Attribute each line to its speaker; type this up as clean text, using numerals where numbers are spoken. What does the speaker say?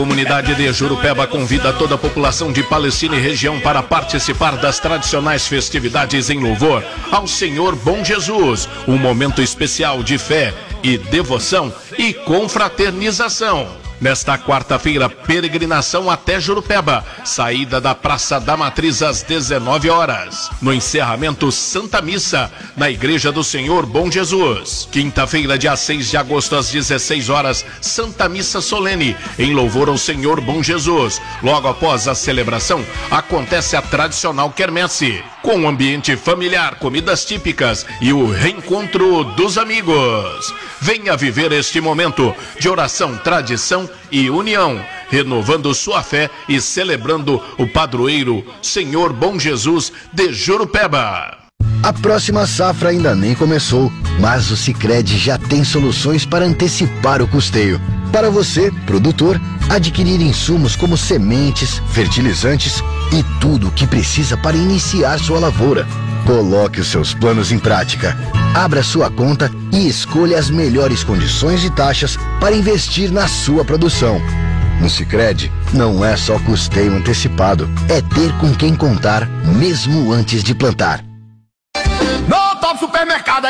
Speaker 1: Comunidade de Jurupeba convida toda a população de Palestina e região para participar das tradicionais festividades em louvor ao Senhor Bom Jesus. Um momento especial de fé e devoção e confraternização. Nesta quarta-feira, peregrinação até Jurupeba, saída da Praça da Matriz às 19 horas. No encerramento, Santa Missa, na Igreja do Senhor Bom Jesus. Quinta-feira, dia 6 de agosto, às 16 horas, Santa Missa solene, em louvor ao Senhor Bom Jesus. Logo após a celebração, acontece a tradicional quermesse, com um ambiente familiar, comidas típicas e o reencontro dos amigos. Venha viver este momento de oração, tradição e união, renovando sua fé e celebrando o padroeiro Senhor Bom Jesus de Jurupeba.
Speaker 2: A próxima safra ainda nem começou, mas o Sicredi já tem soluções para antecipar o custeio. Para você, produtor, adquirir insumos como sementes, fertilizantes e tudo o que precisa para iniciar sua lavoura. Coloque os seus planos em prática. Abra sua conta e escolha as melhores condições e taxas para investir na sua produção. No Sicredi, não é só custeio antecipado, é ter com quem contar mesmo antes de plantar.
Speaker 3: No Top Supermercado